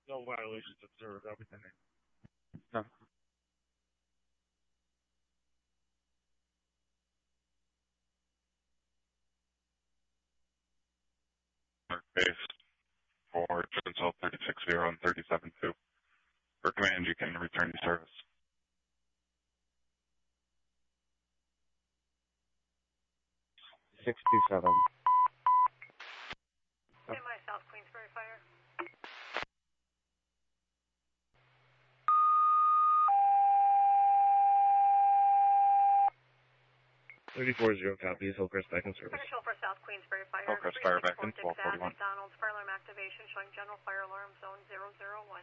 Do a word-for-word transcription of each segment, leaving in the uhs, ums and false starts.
No violations observed. Everything. No. Base for Jonesville thirty-six zero and thirty-seven two. For command, you can return to service. six two seven. Semi South Queensbury Fire. thirty-four zero copies. Hillcrest back in service. Control for South Queensbury Fire. Hillcrest fire back in twelve forty-one. McDonald's fire alarm activation showing general fire alarm zone zero zero one.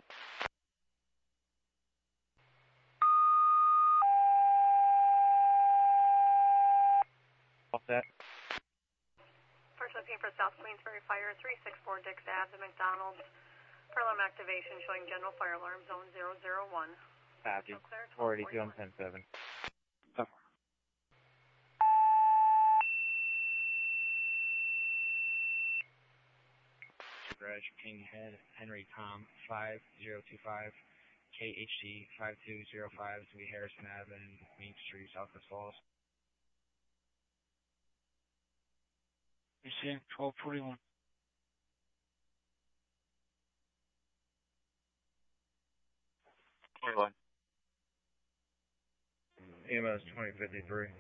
Off that. First looking for South Queensbury Fire, three six four Dix Ave, the McDonald's. Fire alarm activation showing general fire alarm zone zero zero one. Copy. four eighty-two on ten seven. Garage, King Head, Henry Tom, five zero two five, K H T five two zero five, to be Harrison Avenue, Main Street, Southwest Falls. You see twelve forty-one. twenty-one. E M S twenty fifty-three.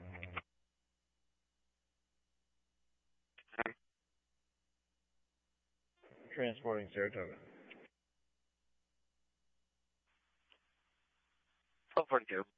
Transporting Saratoga. twelve forty-two.